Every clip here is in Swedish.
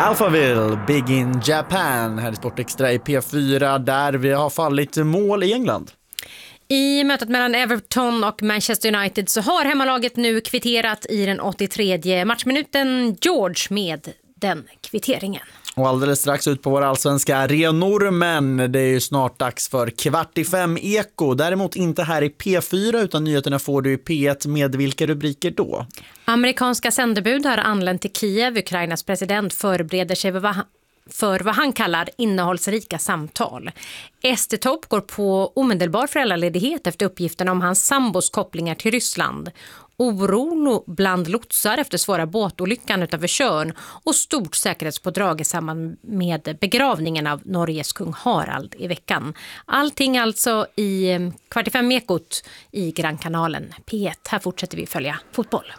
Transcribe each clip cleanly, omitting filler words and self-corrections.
Alphaville, Big in Japan, här i Sportextra i P4 där vi har fallit mål i England. I mötet mellan Everton och Manchester United så har hemmalaget nu kvitterat i den 83:e matchminuten. George med den kvitteringen. Och alldeles strax ut på våra allsvenska arenor, men det är ju snart dags för 4:45 Eko. Däremot inte här i P4 utan nyheterna får du i P1 med vilka rubriker då? Amerikanska sändebud har anlänt till Kiev. Ukrainas president förbereder sig för vad han kallar innehållsrika samtal. SD-topp går på omedelbar föräldraledighet efter uppgiften om hans sambos kopplingar till Ryssland. Oro bland lotsar efter svåra båtolyckan utanför Tjörn och stort säkerhetspådrag i samband med begravningen av Norges kung Harald i veckan. Allting alltså i 4:45 Ekot i Grannkanalen P1. Här fortsätter vi följa fotboll.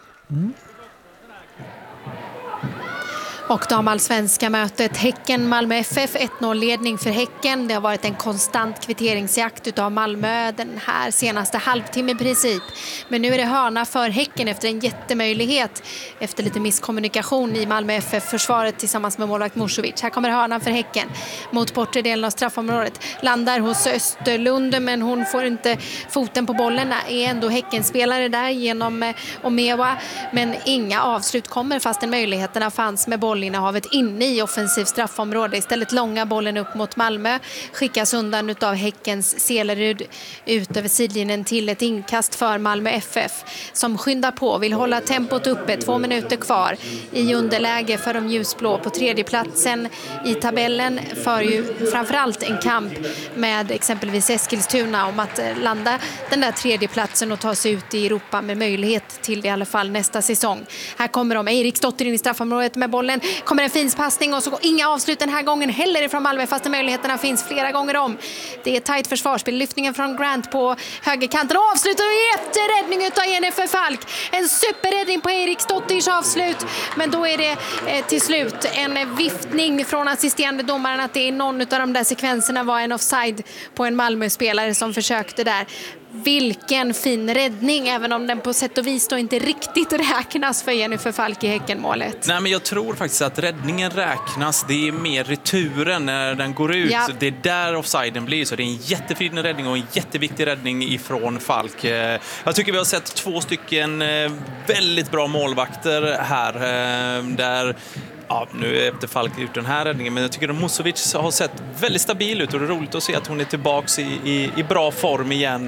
Och damallsvenska mötet Häcken-Malmö FF, 1-0-ledning för Häcken. Det har varit en konstant kvitteringsjakt utav Malmö den här senaste halvtimme i princip. Men nu är det hörna för Häcken efter en jättemöjlighet. Efter lite misskommunikation i Malmö FF-försvaret tillsammans med målvakt Musovic. Här kommer hörnan för Häcken mot bortre delen av straffområdet. Landar hos Österlund men hon får inte foten på bollen. Är ändå Häcken-spelare där genom Omewa. Men inga avslut kommer fast möjligheterna fanns med bollinnehavet inne i offensiv straffområde. Istället långa bollen upp mot Malmö. Skickas undan utav Häckens Selerud ut över sidlinjen till ett inkast för Malmö FF som skyndar på. Vill hålla tempot uppe. 2 minuter kvar i underläge för de ljusblå på tredje platsen i tabellen. För ju framförallt en kamp med exempelvis Eskilstuna om att landa den där tredje platsen och ta sig ut i Europa med möjlighet till det i alla fall nästa säsong. Här kommer de. Eriksdotter in i straffområdet med bollen. Kommer en fin passning och så går inga avslut den här gången heller ifrån Malmö fast möjligheterna finns flera gånger om. Det är tajt försvarsspel. Lyftningen från Grant på högerkanten och avslutar och jätteräddning utav Jennifer Falk. En superräddning på Eriksdotters avslut. Men då är det till slut en viftning från assisterande domaren att det är någon av de där sekvenserna var en offside på en Malmö-spelare som försökte där. Vilken fin räddning, även om den på sätt och vis då inte riktigt räknas för Jennifer Falk i Häckenmålet. Nej, men jag tror faktiskt att räddningen räknas. Det är mer returen när den går ut. Ja. Det är där offsiden blir. Så det är en jättefin räddning och en jätteviktig räddning ifrån Falk. Jag tycker vi har sett 2 stycken väldigt bra målvakter här. Där... Ja, nu är efter Falk ut den här räddningen, men jag tycker att Musovic har sett väldigt stabil ut och det är roligt att se att hon är tillbaka i bra form igen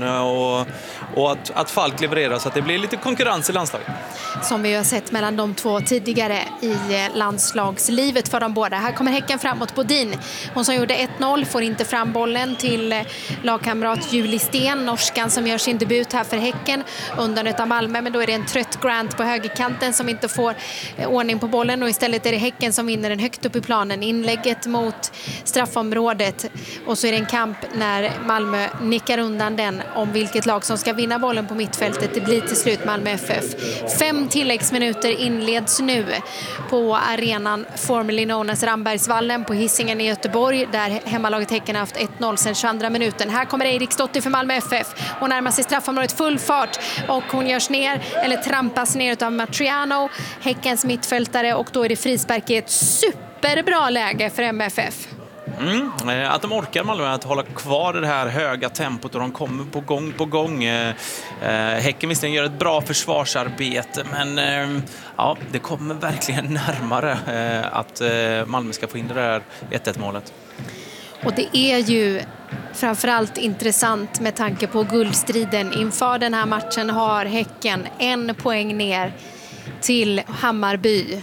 och att Falk levererar så att det blir lite konkurrens i landslaget. Som vi har sett mellan de två tidigare i landslagslivet för de båda. Här kommer Häcken framåt Bodin. Hon som gjorde 1-0 får inte fram bollen till lagkamrat Julie Sten, norskan som gör sin debut här för Häcken undan utav Malmö, men då är det en trött Grant på högerkanten som inte får ordning på bollen och istället är det Häcken som vinner den högt upp i planen. Inlägget mot straffområdet och så är det en kamp när Malmö nickar undan den om vilket lag som ska vinna bollen på mittfältet. Det blir till slut Malmö FF. 5 tilläggsminuter inleds nu på arenan formerly known as Rambergsvallen på Hisingen i Göteborg där hemmalaget Häcken har haft 1-0 sedan 22 minuten. Här kommer Eriksdotter för Malmö FF. Hon närmar sig straffområdet full fart och hon görs ner eller trampas ner av Matriano, Häckens mittfältare, och då är det frispark i ett superbra läge för MFF. Att de orkar Malmö att hålla kvar det här höga tempot och de kommer på gång. Häcken visserligen gör ett bra försvarsarbete, men ja, det kommer verkligen närmare att Malmö ska få in det där 1-1-målet. Och det är ju framförallt intressant med tanke på guldstriden. Inför den här matchen har Häcken 1 poäng ner till Hammarby.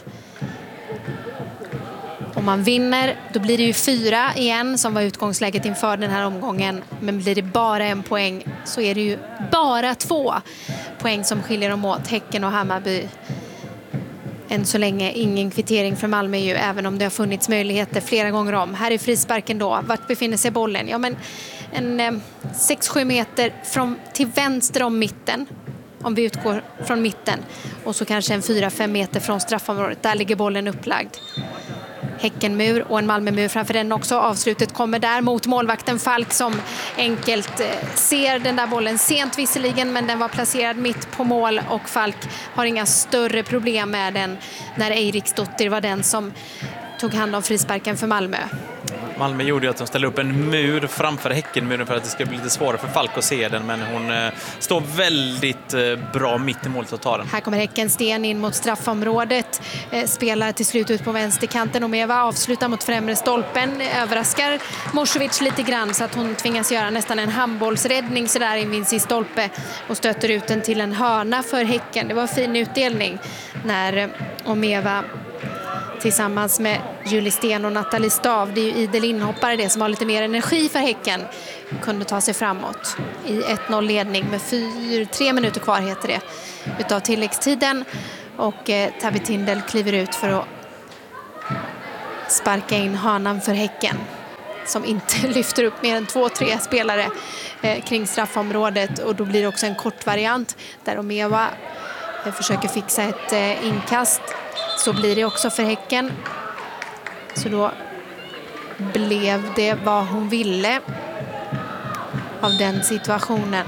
Om man vinner, då blir det ju 4 igen som var utgångsläget inför den här omgången. Men blir det bara 1 poäng så är det ju bara 2 poäng som skiljer dem åt, Häcken och Hammarby. Än så länge ingen kvittering för Malmö ju, även om det har funnits möjligheter flera gånger om. Här är frisparken då. Vart befinner sig bollen? Ja, men en 6-7 meter till vänster om mitten. Om vi utgår från mitten. Och så kanske en 4-5 meter från straffområdet. Där ligger bollen upplagd. Häckenmur och en Malmömur framför den också. Avslutet kommer där mot målvakten Falk som enkelt ser den där bollen sent visserligen, men den var placerad mitt på mål och Falk har inga större problem med den när Eriksdotter var den som tog hand om frisparken för Malmö. Malmö gjorde ju att de ställde upp en mur framför Häckenmuren för att det ska bli lite svårare för Falk att se den, men hon står väldigt bra mitt i målet att ta den. Här kommer Häckensten in mot straffområdet, spelar till slut ut på vänsterkanten och Meva avslutar mot främre stolpen, överraskar Mošović lite grann så att hon tvingas göra nästan en handbollsräddning så där in vid sin stolpe och stöter ut den till en hörna för Häcken. Det var en fin utdelning när Omeva tillsammans med Julie Sten och Nathalie Stav, det är ju idel inhoppare det som har lite mer energi för Häcken, kunde ta sig framåt i 1-0 ledning med 3 minuter kvar heter det utav tilläggstiden, och Tabby Tindel kliver ut för att sparka in hörnan för Häcken som inte lyfter upp mer än 2-3 spelare kring straffområdet, och då blir det också en kort variant där Omeva försöker fixa ett inkast. Så blir det också för Häcken. Så då blev det vad hon ville av den situationen.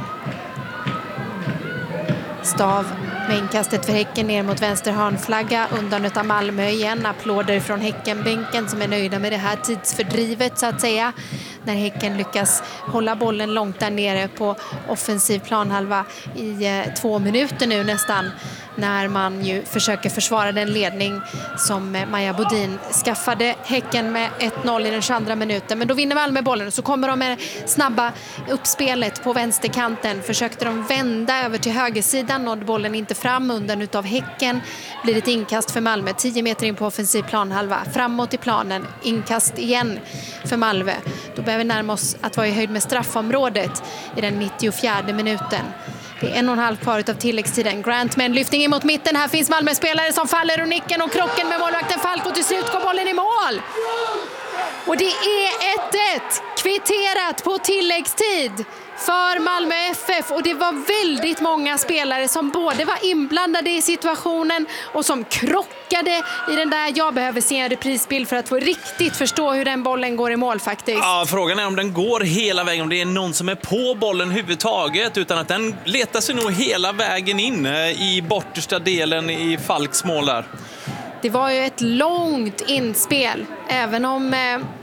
Stav med inkastet för Häcken ner mot vänster hörnflagga, undan av Malmö igen. Applåder från Häckenbänken som är nöjda med det här tidsfördrivet så att säga. När Häcken lyckas hålla bollen långt där nere på offensiv planhalva i 2 minuter nu nästan. När man ju försöker försvara den ledning som Maja Bodin skaffade Häcken med 1-0 i den 22:a minuten. Men då vinner Malmö bollen och så kommer de med snabba uppspelet på vänsterkanten. Försökte de vända över till högersidan, nådde bollen inte fram, undan utav Häcken. Blir ett inkast för Malmö, 10 meter in på offensiv planhalva. Framåt i planen, inkast igen för Malmö. Då behöver vi närma oss att vara i höjd med straffområdet i den 94:e minuten. Det är 1,5 kvar av tilläggstiden. Grant med en lyftning mot mitten. Här finns Malmö-spelare som faller ur nicken och krocken med målvakten Falk, och till slut går bollen i mål. Och det är 1-1 kvitterat på tilläggstid för Malmö FF, och det var väldigt många spelare som både var inblandade i situationen och som krockade i den där. Jag behöver se en reprisbild för att få riktigt förstå hur den bollen går i mål faktiskt. Ja, frågan är om den går hela vägen, om det är någon som är på bollen huvudtaget, utan att den letar sig nog hela vägen in i bortersta delen i Falks mål där. Det var ju ett långt inspel, även om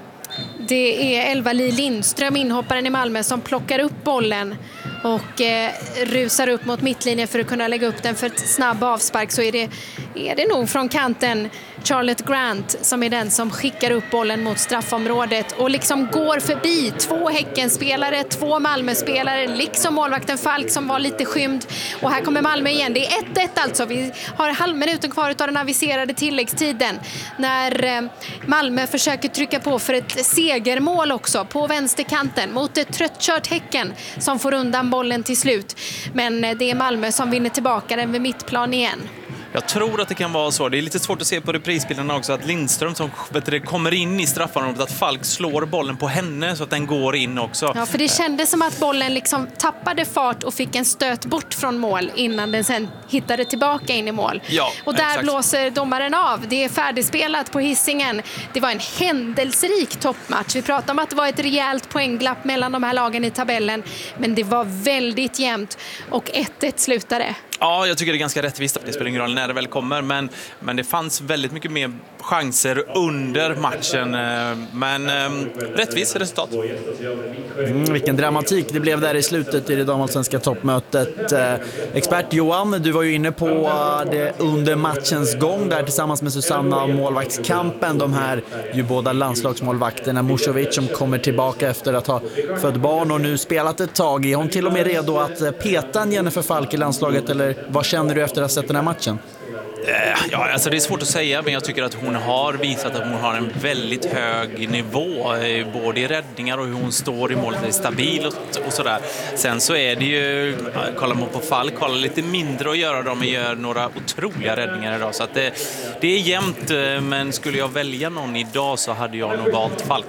det är Elva-Li Lindström, inhopparen i Malmö, som plockar upp bollen och rusar upp mot mittlinjen för att kunna lägga upp den för ett snabb avspark, så är det nog från kanten Charlotte Grant som är den som skickar upp bollen mot straffområdet och liksom går förbi 2 Häckenspelare, 2 Malmöspelare, liksom målvakten Falk som var lite skymd. Och här kommer Malmö igen. Det är 1-1 alltså. Vi har halvminuten kvar av den aviserade tilläggstiden när Malmö försöker trycka på för ett segermål också på vänsterkanten mot ett tröttkört Häcken som får undan bollen till slut. Men det är Malmö som vinner tillbaka den vid mittplan igen. Jag tror att det kan vara så. Det är lite svårt att se på reprisbilderna också att Lindström som kommer in i straffområdet, att Falk slår bollen på henne så att den går in också. Ja, för det kändes som att bollen liksom tappade fart och fick en stöt bort från mål innan den sen hittade tillbaka in i mål. Ja, och där exakt. Blåser domaren av. Det är färdigspelat på Hisingen. Det var en händelserik toppmatch. Vi pratade om att det var ett rejält poängglapp mellan de här lagen i tabellen, men det var väldigt jämnt och 1-1 slutade. Ja, jag tycker det är ganska rättvist att det spelar ingen roll när det väl kommer, men det fanns väldigt mycket mer chanser under matchen, men rättvist resultat. Vilken dramatik det blev där i slutet i det damallsvenska toppmötet. Expert Johan, du var ju inne på det under matchens gång där tillsammans med Susanna, målvaktskampen. De här ju båda landslagsmålvakterna, Mošović som kommer tillbaka efter att ha fött barn och nu spelat ett tag. Är hon till och med redo att peta Jennifer Falk i landslaget, eller vad känner du efter att ha sett den här matchen? Ja, alltså det är svårt att säga, men jag tycker att hon har visat att hon har en väldigt hög nivå både i räddningar och hur hon står i målet, är stabil och sådär. Sen så är det ju, kollar man på Falk, kollar lite mindre att göra, de gör några otroliga räddningar idag, så att det är jämnt, men skulle jag välja någon idag så hade jag nog valt Falk.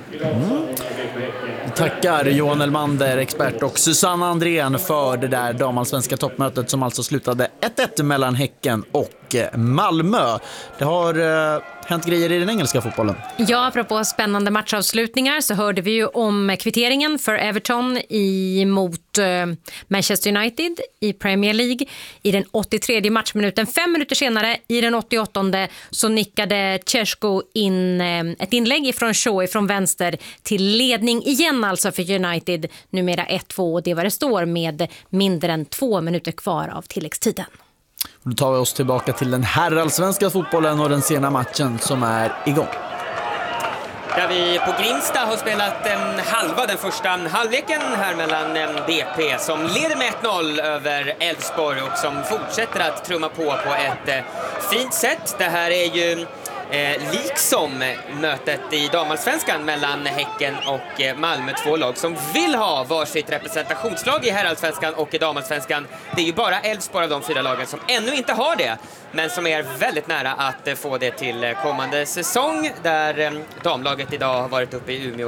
Tackar Johan Elmander, expert, och Susanna Andrén för det där damallsvenska toppmötet som alltså slutade 1-1 mellan Häcken och och Malmö. Det har hänt grejer i den engelska fotbollen. Ja, apropå spännande matchavslutningar så hörde vi ju om kvitteringen för Everton mot Manchester United i Premier League i den 83:e matchminuten. 5 minuter senare i den 88:e så nickade Tješko in ett inlägg från Shaw från vänster till ledning igen alltså för United. Numera 1-2 och det var det står med mindre än 2 minuter kvar av tilläggstiden. Då tar vi oss tillbaka till den herrallsvenska fotbollen och den sena matchen som är igång. Där vi på Grimsta har spelat halva den första halvleken här mellan BP som leder med 1-0 över Elfsborg och som fortsätter att trumma på ett fint sätt. Det här är ju liksom mötet i damallsvenskan mellan Häcken och Malmö, 2 lag som vill ha varsitt representationslag i herrallsvenskan och i damallsvenskan. Det är ju bara Elfsborg av de 4 lagen som ännu inte har det, men som är väldigt nära att få det till kommande säsong, där damlaget idag har varit uppe i Umeå